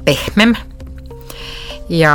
pehmem ja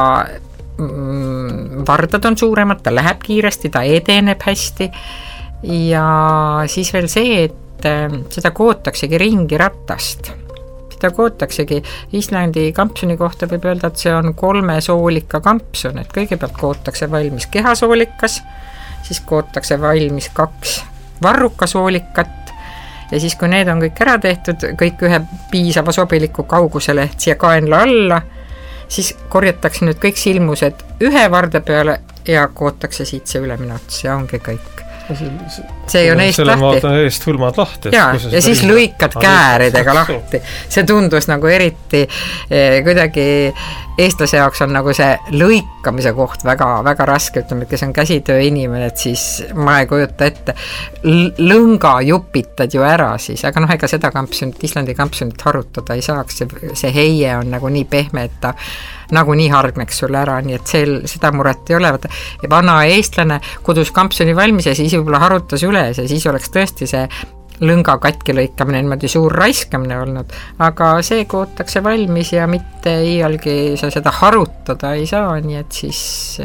vardad on suuremad, ta läheb kiiresti, ta edeneb hästi ja siis veel see, et seda kootaksegi ringi rattast. Seda kootaksegi Islandi kampsuni kohta võib öelda, et see on 3 soolika kampsun, et kõigepealt kootakse valmis kehasoolikas, siis kootakse valmis 2 varrukasoolikat ja siis, kui need on kõik ära tehtud, kõik ühe piisava sobiliku kaugusele siia kaenla alla, siis korjatakse nüüd kõik silmused ühe varde peale ja kootakse siit see ülemine ots ja ongi kõik. See on eest lahti. Eest hõlmad lahti. Ja siis lõikad kääridega lahti. See tundus nagu eriti kuidagi eestlase jaoks on nagu see lõikamise koht väga, väga raske, ütleme, et kes on käsitöö inimene, et siis ma ei kujuta ette, lõnga jupitad ju ära siis, aga ega seda kampsunit, Islandi kampsunit harutada ei saaks, see heie on nagu nii pehme, et ta nagu nii hargneks sulle ära, nii et seda muret ei ole. Ja vana eestlane kudus kampsuni valmis ja siis võib-olla harutas üles ja siis oleks tõesti see lõnga katki lõikamine niimoodi suur raiskamine olnud, aga see kootakse valmis ja mitte iialgi sa seda harutada ei saa, nii et siis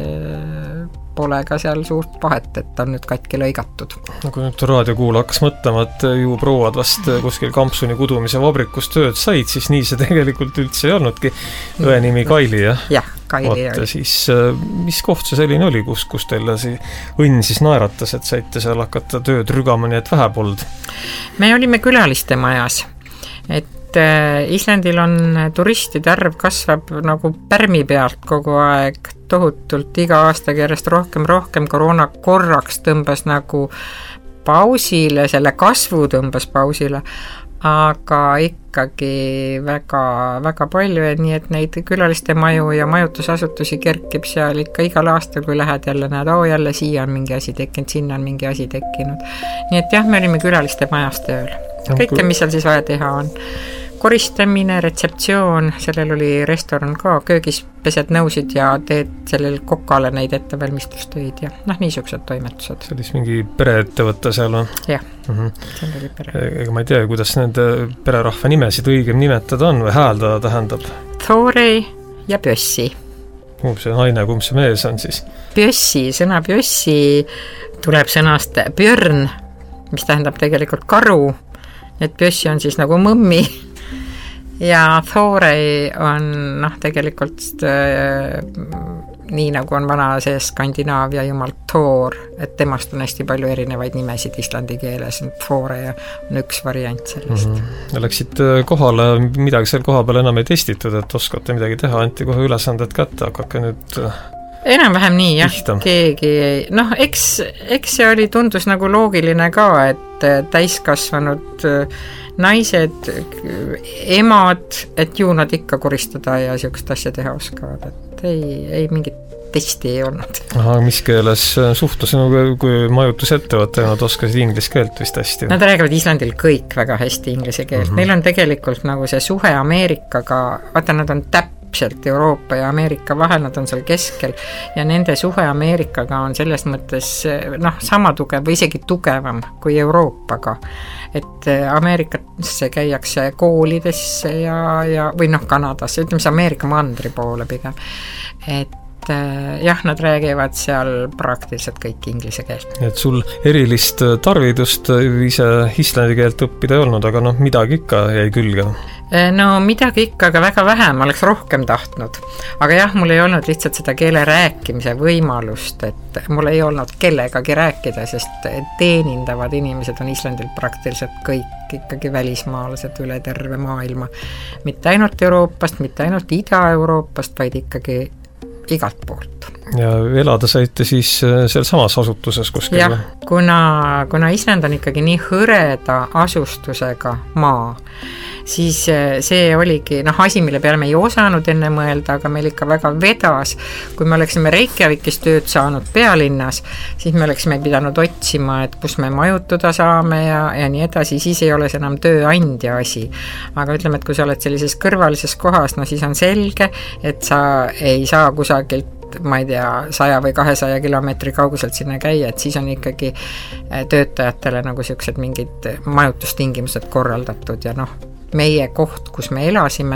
pole ka seal suurt vahet, et on nüüd katki lõigatud. Kui nüüd raadiokuula hakkas mõtlema, et ju prouad vast kuskil kampsuni kudumise vabrikus tööd said, siis nii see tegelikult üldse ei olnudki. Õe nimi Kaili, jah? Jah, Kaili oli. Siis, mis koht see selline oli, kus teile õnn siis naeratas, et saite seal hakata tööd rügama, nii et vähe polnud? Me olime külaliste majas, et Islandil on turistide arv kasvab nagu pärmi pealt kogu aeg tohutult, iga aastaga järjest rohkem, koroona korraks tõmbas nagu pausile, selle kasvu tõmbas pausile, aga ikkagi väga, väga palju, nii et neid külaliste maju ja majutusasutusi kerkib seal ikka igal aastal, kui lähed jälle, näed, jälle siia on mingi asi tekkinud, sinna on mingi asi tekkinud. Nii et jah, me olime külaliste majas tööl. Kõike, mis seal siis vaja teha on. Koristamine, retseptsioon, sellel oli restoran ka, köögis pesed nõusid ja teed sellel kokale neid ettevalmistustöid ja niisugused toimetused. See oli mingi pereettevõtte seal on? Jah, seal oli pere. Ega ma ei tea, kuidas nende pererahva nimesid õigem nimetada on või hääldada tähendab? Thorey ja Bjössi. Kumb see naine, kumb see mees on siis? Bjössi, sõna Bjössi tuleb sõnast Björn, mis tähendab tegelikult karu, et Bjössi on siis nagu mõmmi ja Thorey on tegelikult nii nagu on vana see Skandinaavia jumal Thor, et temast on hästi palju erinevaid nimesid islandi keeles, Thorey on üks variant sellest. Läksid kohale, midagi seal koha peal enam ei testitud, et oskate midagi teha, anti kohe ülesanded kätte, hakake nüüd enam-vähem nii, jah, keegi ei, eks see oli, tundus nagu loogiline ka, et täiskasvanud naised, emad, et ju nad ikka koristada ja siukest asja teha oskavad, et ei mingit testi ei olnud. Aha, mis keeles suhtlus, kui majutusettevõtte, nad oskasid inglise keelt vist hästi? Nad räägivad Islandil kõik väga hästi inglise keelt. Neil on tegelikult nagu see suhe Ameerikaga, vaata, nad on täpselt Euroopa ja Ameerika vahel, nad on seal keskel ja nende suhe Ameerikaga on selles mõttes sama tugev või isegi tugevam kui Euroopaga. Et Ameerikasse käiakse koolidesse ja või Kanadasse, ütleme see Ameerika mandri poole pigem. Et jah, nad räägivad seal praktiliselt kõik inglise keelt. Et sul erilist tarvidust ise islandi keelt õppida ei olnud, aga midagi ikka jäi külge? Midagi ikka, aga väga vähe, ma oleks rohkem tahtnud. Aga jah, mul ei olnud lihtsalt seda keele rääkimise võimalust, et mul ei olnud kellegagi rääkida, sest teenindavad inimesed on Islandil praktiliselt kõik ikkagi välismaalased üle terve maailma. Mitte ainult Euroopast, mitte ainult Ida-Euroopast, vaid ikkagi igalt poolt. Ja elada saite siis seal samas asutuses kuskil? Jah, kuna Island on ikkagi nii hõreda asustusega maa, siis see oligi asi, mille peale me ei osanud enne mõelda, aga meil ikka väga vedas. Kui me oleksime Reykjavikis tööd saanud pealinnas, siis me oleksime pidanud otsima, et kus me majutuda saame ja nii edasi, siis ei ole see enam tööandja asi. Aga ütleme, et kui sa oled sellises kõrvalises kohas, siis on selge, et sa ei saa kusagilt, ma ei tea, 100 või 200 kilomeetri kauguselt sinna käia, et siis on ikkagi töötajatele nagu siuksed mingid majutustingimused korraldatud ja meie koht, kus me elasime,